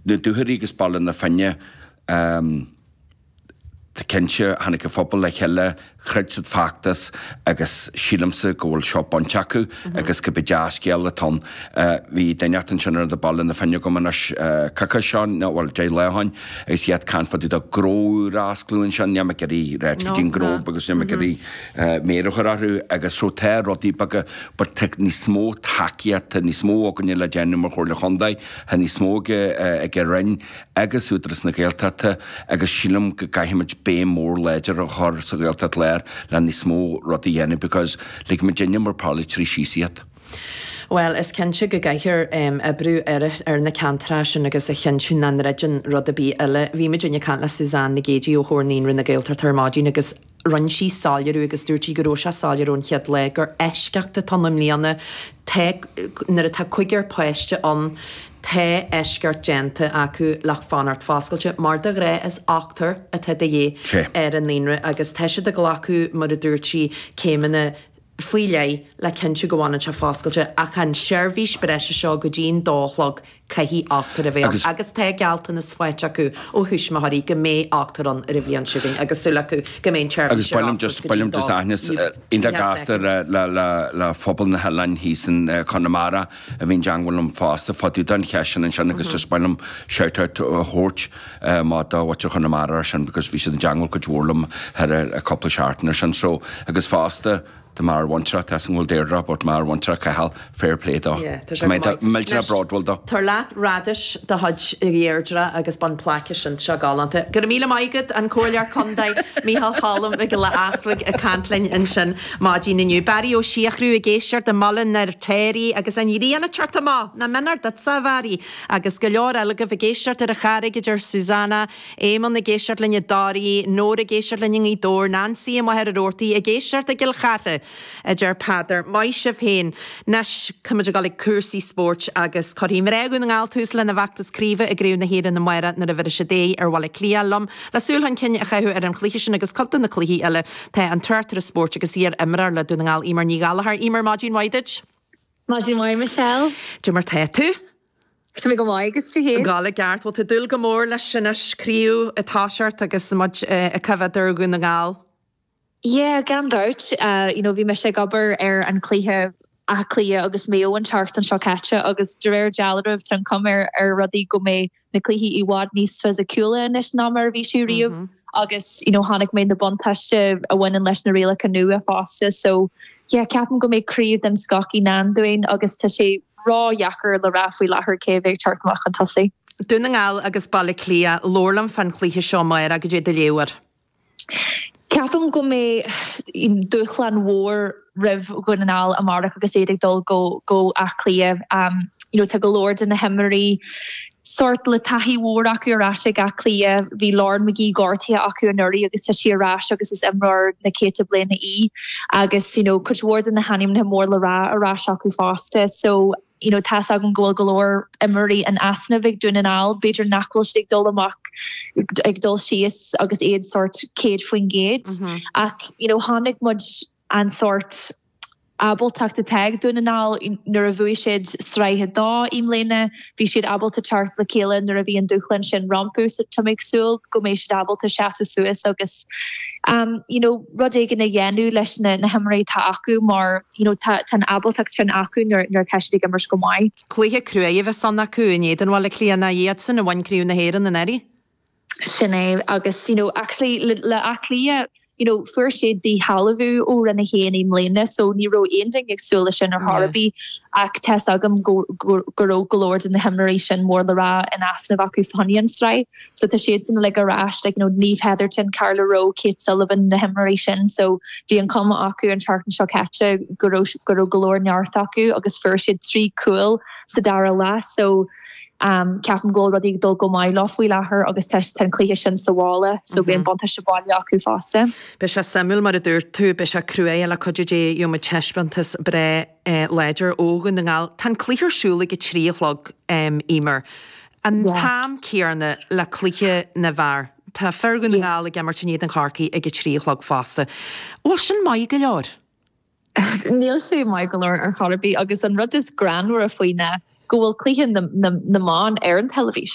dúthaígus ball na fenne Tá cinse hanig go phobal le cheile chreid factas agus sílamsa ggóil seo bonteacu agus go bedeascéal le ton. Bhí daineachtain sin ar de ball na fenne go manas caca seán bhil dé lehain agus iad canfadú a gróúrásglúin sean neama geí réitín grób agus neama geí mérochar agus srótéir rodí baga bar te ní smó takeíart ní smó agan le déanú mar chóir le chundaid ha ní smóge ag rinn agus útras na ggéaltata agus sílam go gaiimiid bé mór leidir a chur sa ggéaltat léir le ní smó rodí dhéanú because le me déine mar pála trí sííad. Well, is cinse go gaithir a brú ar na cantrás agus a chinsin an rejin rud a bí eile. Bhí me déine can le Susan na géidí ó chórnín rinne ggéaltar tarmádín agus run sí sáileú agus dúirtí go róise sáileún chiad le gur eisceachta tanm líana nar a tá chuigear poiste an Tá eisceart genta acu lech fanart fáscailte mar de ré is achtar a te dhé ar an líonra agus teise de ghlacu mar a dúirtí céimena fuiile le cinse gohána se fáscailte a chan seirbhís breise seo go dín dólog caihí achtar a bhéh agus te gealtan is foiite acu ó thuismathaí go mé achtar an a bhíon siúing agus sula acu go mé teir agus bailm just aithnes inta gastar le phobal na helan hísan Connemara a bhín deanghfuilm fásta fadú an chean an sin agus just bailm seirtart thuirt má dáhaite Connemara sin because bhí sé an deanghil go dúirlam ar a coppla seaartna sin so agus fásta de mar wantra tas ngol deirra bot mar wantra cahal fair play da. Milta broadwell da. Tar lat radish the hudge yeardra agus ban plakish and shagalante. Gurmila maigad an cóilear condai Michal Hallam ag le aswig a cantlin in sin Magin in Barry o siachrú a géisiart de malin nar téri agus an iriana chartama na menar dat savari agus galeor elega a géisiart ar a charigidir Susanna Éman na géisiart linne Dari Nora géisiart linne í dór Nancy am her orti a géisiart a gil chate a jar padder mai sif hen nes cumid galig cursi sport agus chorim regun an altus le na vactas krive a grew na héan na maira na a se dé ar wale clialum la sulhan kinne a chahu ar an chlihisin agus coltan na clihi elle te an turtar sport agus hier emrar le dunal imar ní galahar imar Magin Waidage Magin Wai Michelle Jumar tetu Tá go maigus tú hé Gala gart wat dul gomór leis sinna scríú a táseart agus mud a cefadar gun na gal Yeah, gan dát, bhí me sé gabar ar an clíthe a clia agus méo an tart an seocate agus de réir dealarh tan cumir ar rudí go mé na clíhí iwad níos tuas a cúla inis námar bhí siú riomh agus hánig mé na bontaiste a bhainean leis na réile canú a fásta so ceapan go mé críomh den scací nádoin agus tá sé rá jaachar le rafuí lethir céhhéh tartach an tosaí. Dúna ngáil agus balla clia lórlam fan clíthe seo mair a go dé de léhar. Ceapam go mé dúchlan mhór rih gunanál amach agus éidir dul go aclíamh te go Lord in na himmarí sort le tahí mhór acu arráise a clia bhí Lord McGee gortaí acu an nuirí agus tá si arrás agus is imrar na céta bliana í agus chuidhór in na hanim na mór le rá arrás acu fásta so tas agan ggóil golóir imirí an asna bhíh dúnaál beidir nachhfuil stig dul amach ag dul sios agus éiad sort céad faoin géad ach hánig mud an sort abalteach de teag dúnaál nuair a bhuaigh siad sreithe dá imléine bhí siad abalta teart le céile nuair a bhí an dúchlann sin rampú sa tumigsúil go mééis siad abalta seaú suas agus rud éigen na dhéanú leis na himmarí tá acu mar tan abalteach sin acu nuair teiste go mar go maiid. Clíthe cruúh bheith san acu in éan bhil le clíanana iad san a bhain cruú na héan na neri? Sinné agus actually le aclia fuair siad dí halahú ó rinne héana mléine so ní ro aonting agsúla sin ar Harbí ach te agam goró golóir in na himmarí sin mór le rá in asnamh acu fanion strai so tá siad sin le arás Niamh Heatherton, Carla Rowe, Kate Sullivan na himmarí sin so bhí an cuma acu an tartan seocate goró golóir neart acu agus fuair siad trí cool sa dara lá so ceapan ggóil rudí dul go maiid láfuí lethir agus teis tan clíthe sin sa bhála so bhíon bonta se báile acu fásta. Be se samúil mar a dúir tú be se crué le codidé jo me teispantas bre leidir ógan na ngáil tan clíhirsúla go tríolog imar an tam céarna le clíthe na bhar tá fergan na ngáil a gemartiníad an charcaí ag go tríolog fásta. Bhil sin mai go leor? Níl sé mai go leor ar Harbí agus an rud is granúair a faoine go bhfuil clíthe na mán ar an televís